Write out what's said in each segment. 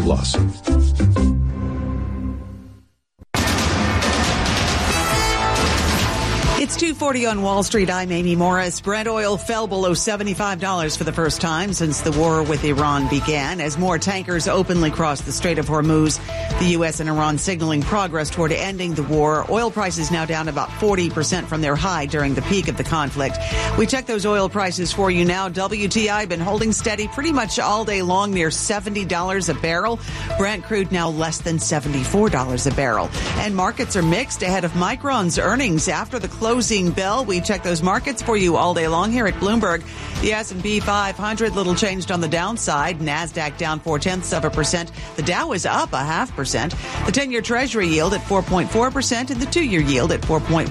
of loss. It's 2:40 on Wall Street. I'm Amy Morris. Brent oil fell below $75 for the first time since the war with Iran began, as more tankers openly crossed the Strait of Hormuz. The U.S. and Iran signaling progress toward ending the war. Oil prices now down about 40% from their high during the peak of the conflict. We check those oil prices for you now. WTI been holding steady pretty much all day long, near $70 a barrel. Brent crude now less than $74 a barrel. And markets are mixed ahead of Micron's earnings after the closing bell. We check those markets for you all day long here at Bloomberg. The S&P 500 little changed on the downside. NASDAQ down 0.4%. The Dow is up 0.5%. The 10-year Treasury yield at 4.4% and the 2-year yield at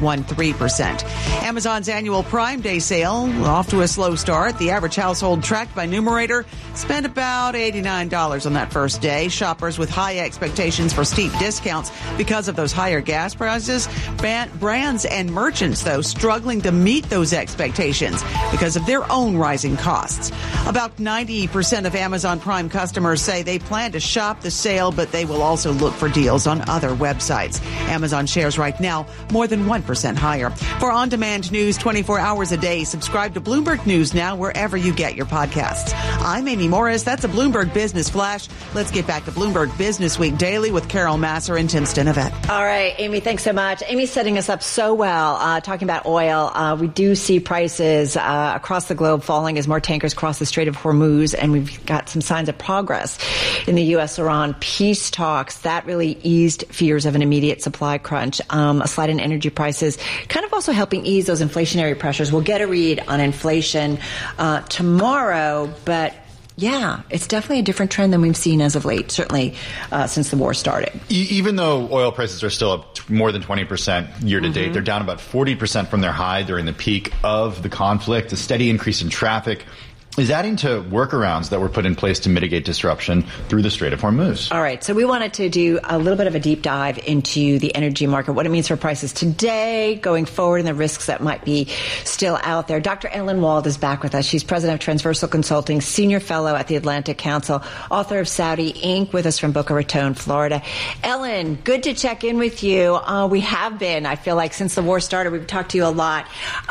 4.13%. Amazon's annual Prime Day sale off to a slow start. The average household tracked by Numerator spent about $89 on that first day. Shoppers with high expectations for steep discounts because of those higher gas prices. Brands and merchants, though, struggling to meet those expectations because of their own rising costs. About 90% of Amazon Prime customers say they plan to shop the sale, but they will also look for deals on other websites. Amazon shares right now more than 1% higher. For on-demand news 24 hours a day, subscribe to Bloomberg News now wherever you get your podcasts. I'm Amy Morris. That's a Bloomberg Business Flash. Let's get back to Bloomberg Business Week Daily with Carol Masser and Tim Stenovet. All right, Amy, thanks so much. Amy's setting us up so well, talking about oil. We do see prices across the globe falling as more tankers cross the Strait of Hormuz, and we've got some signs of progress in the U.S.-Iran peace talks. That really eased fears of an immediate supply crunch. A slide in energy prices kind of also helping ease those inflationary pressures. We'll get a read on inflation tomorrow, but yeah, it's definitely a different trend than we've seen as of late, certainly since the war started. Even though oil prices are still up more than 20% year to date, they're down about 40% from their high during the peak of the conflict. A steady increase in traffic is adding to workarounds that were put in place to mitigate disruption through the Strait of Hormuz. All right. So we wanted to do a little bit of a deep dive into the energy market, what it means for prices today, going forward, and the risks that might be still out there. Dr. Ellen Wald is back with us. She's president of Transversal Consulting, senior fellow at the Atlantic Council, author of Saudi Inc., with us from Boca Raton, Florida. Ellen, good to check in with you. We have been, I feel like, since the war started. We've talked to you a lot.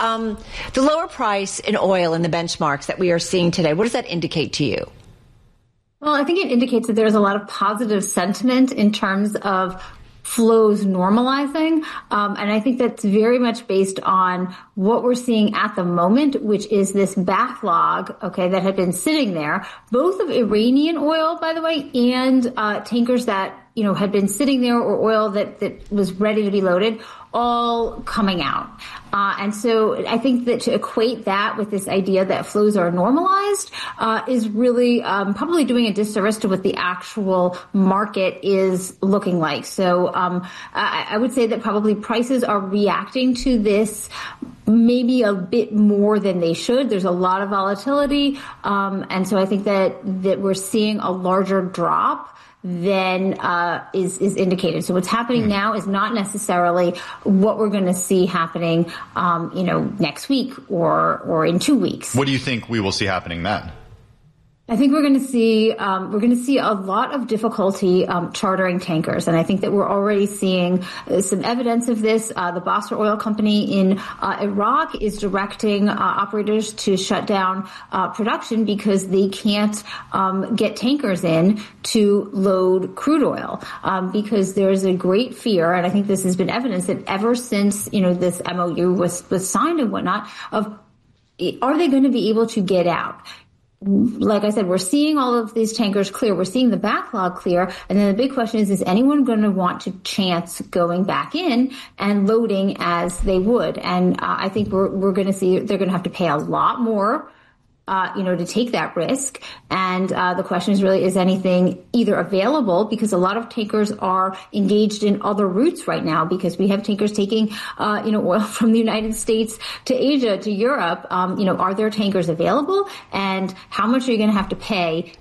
The lower price in oil in the benchmarks that we are seeing today, what does that indicate to you? Well, I think it indicates that there's a lot of positive sentiment in terms of flows normalizing. And I think that's very much based on what we're seeing at the moment, which is this backlog, okay, that had been sitting there, both of Iranian oil, by the way, and tankers that, had been sitting there, or oil that was ready to be loaded, all coming out. And so I think that to equate that with this idea that flows are normalized is really probably doing a disservice to what the actual market is looking like. So I would say that probably prices are reacting to this maybe a bit more than they should. There's a lot of volatility. And so I think that we're seeing a larger drop than is indicated. So what's happening now is not necessarily what we're going to see happening, next week or in 2 weeks. What do you think we will see happening then? I think we're going to see a lot of difficulty chartering tankers, and I think that we're already seeing some evidence of this. The Basra Oil Company in Iraq is directing operators to shut down production because they can't get tankers in to load crude oil, because there's a great fear, and I think this has been evidence that ever since this MOU was signed and whatnot, of are they going to be able to get out? Like I said, we're seeing all of these tankers clear. We're seeing the backlog clear. And then the big question is anyone going to want to chance going back in and loading as they would? And I think we're going to see they're going to have to pay a lot more, to take that risk. And the question is really, is anything either available? Because a lot of tankers are engaged in other routes right now, because we have tankers taking, oil from the United States to Asia, to Europe. Are there tankers available? And how much are you going to have to pay